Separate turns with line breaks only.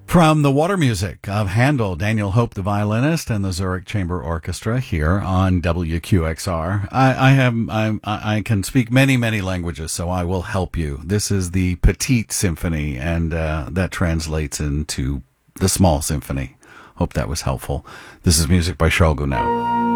From the Water Music of Handel, Daniel Hope, the violinist, and the Zurich Chamber Orchestra here on WQXR. I can speak many languages, so I will help you. This is the Petite Symphony, and that translates into the Small Symphony. Hope that was helpful. This is music by Charles Gounod.